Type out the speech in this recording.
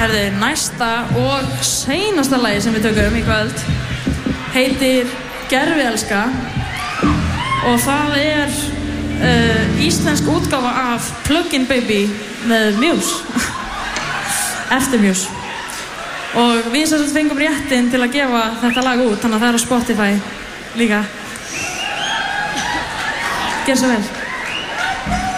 Herði, næsta og seinasta lagi sem við tökum í kvöld heitir Gervielska og það íslensk útgáfa af Plug-in Baby með Muse eftir Muse og við sem sagt fengum réttinn til að gefa þetta lag út þannig að það á Spotify líka. Gjör svo vel.